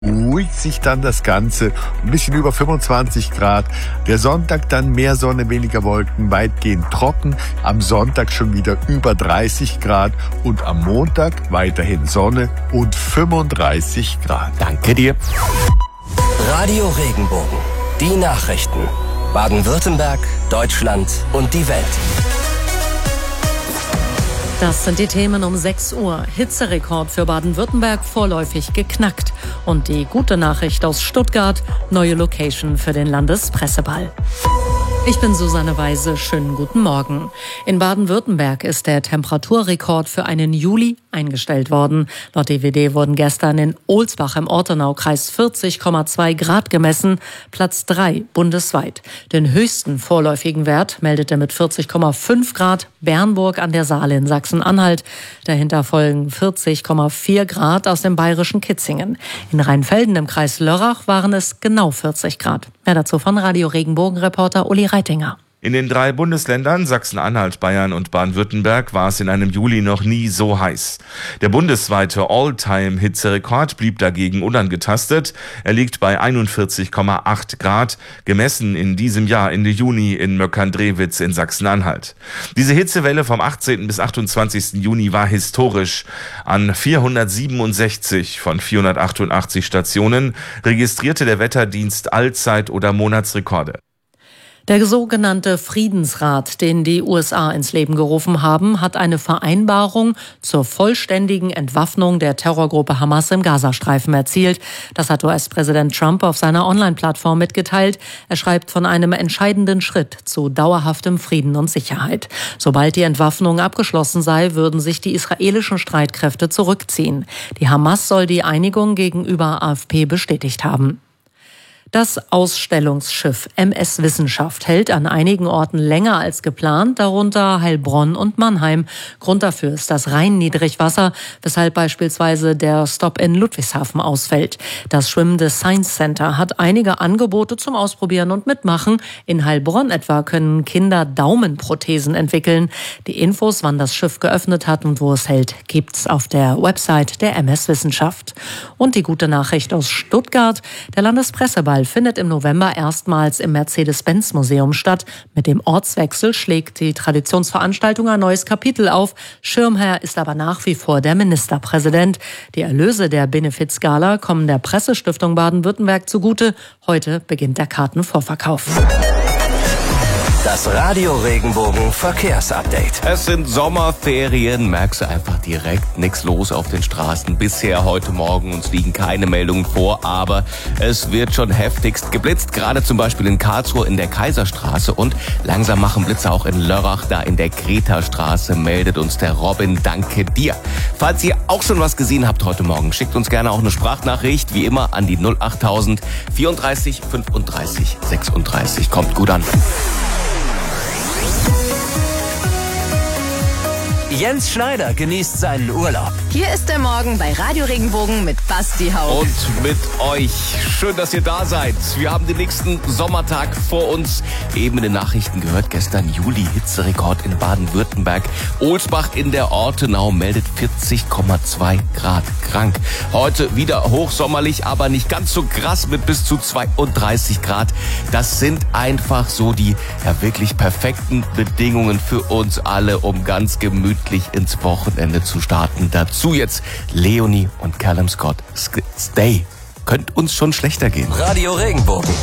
Beruhigt sich dann das Ganze, ein bisschen über 25 Grad. Der Sonntag dann mehr Sonne, weniger Wolken, weitgehend trocken. Am Sonntag schon wieder über 30 Grad und am Montag weiterhin Sonne und 35 Grad. Danke dir. Radio Regenbogen. Die Nachrichten. Baden-Württemberg, Deutschland und die Welt. Das sind die Themen um 6 Uhr. Hitzerekord für Baden-Württemberg vorläufig geknackt. Und die gute Nachricht aus Stuttgart, neue Location für den Landespresseball. Ich bin Susanne Weise, schönen guten Morgen. In Baden-Württemberg ist der Temperaturrekord für einen Juli eingestellt worden. Laut DWD wurden gestern in Ohlsbach im Ortenaukreis 40,2 Grad gemessen, Platz 3 bundesweit. Den höchsten vorläufigen Wert meldete mit 40,5 Grad Bernburg an der Saale in Sachsen-Anhalt. Dahinter folgen 40,4 Grad aus dem bayerischen Kitzingen. In Rheinfelden im Kreis Lörrach waren es genau 40 Grad. Mehr dazu von Radio Regenbogen-Reporter Uli Reitinger. In den 3 Bundesländern Sachsen-Anhalt, Bayern und Baden-Württemberg war es in einem Juli noch nie so heiß. Der bundesweite All-Time-Hitzerekord blieb dagegen unangetastet. Er liegt bei 41,8 Grad, gemessen in diesem Jahr Ende Juni in Möckern-Drewitz in Sachsen-Anhalt. Diese Hitzewelle vom 18. bis 28. Juni war historisch. An 467 von 488 Stationen registrierte der Wetterdienst Allzeit- oder Monatsrekorde. Der sogenannte Friedensrat, den die USA ins Leben gerufen haben, hat eine Vereinbarung zur vollständigen Entwaffnung der Terrorgruppe Hamas im Gazastreifen erzielt. Das hat US-Präsident Trump auf seiner Online-Plattform mitgeteilt. Er schreibt von einem entscheidenden Schritt zu dauerhaftem Frieden und Sicherheit. Sobald die Entwaffnung abgeschlossen sei, würden sich die israelischen Streitkräfte zurückziehen. Die Hamas soll die Einigung gegenüber AfP bestätigt haben. Das Ausstellungsschiff MS Wissenschaft hält an einigen Orten länger als geplant, darunter Heilbronn und Mannheim. Grund dafür ist das Rhein-Niedrigwasser, weshalb beispielsweise der Stop in Ludwigshafen ausfällt. Das schwimmende Science Center hat einige Angebote zum Ausprobieren und Mitmachen. In Heilbronn etwa können Kinder Daumenprothesen entwickeln. Die Infos, wann das Schiff geöffnet hat und wo es hält, gibt's auf der Website der MS Wissenschaft. Und die gute Nachricht aus Stuttgart: Der Landespresseball findet im November erstmals im Mercedes-Benz-Museum statt. Mit dem Ortswechsel schlägt die Traditionsveranstaltung ein neues Kapitel auf. Schirmherr ist aber nach wie vor der Ministerpräsident. Die Erlöse der Benefizgala kommen der Pressestiftung Baden-Württemberg zugute. Heute beginnt der Kartenvorverkauf. Das Radio Regenbogen Verkehrsupdate. Es sind Sommerferien, merkst du einfach direkt nichts los auf den Straßen. Bisher heute Morgen uns liegen keine Meldungen vor, aber es wird schon heftigst geblitzt. Gerade zum Beispiel in Karlsruhe in der Kaiserstraße und langsam machen Blitze auch in Lörrach, da in der Greta-Straße, meldet uns der Robin. Danke dir. Falls ihr auch schon was gesehen habt heute Morgen, schickt uns gerne auch eine Sprachnachricht, wie immer an die 08000 34 35 36. Kommt gut an. Jens Schneider genießt seinen Urlaub. Hier ist der Morgen bei Radio Regenbogen mit Basti Hauch. Und mit euch. Schön, dass ihr da seid. Wir haben den nächsten Sommertag vor uns. Eben in den Nachrichten gehört, gestern Juli-Hitzerekord in Baden-Württemberg. Ohlsbach in der Ortenau meldet 40,2 Grad. Krank. Heute wieder hochsommerlich, aber nicht ganz so krass mit bis zu 32 Grad. Das sind einfach so die wirklich perfekten Bedingungen für uns alle, um ganz gemütlich ins Wochenende zu starten. Dazu jetzt Leonie und Callum Scott. Stay. Könnte uns schon schlechter gehen. Radio Regenbogen.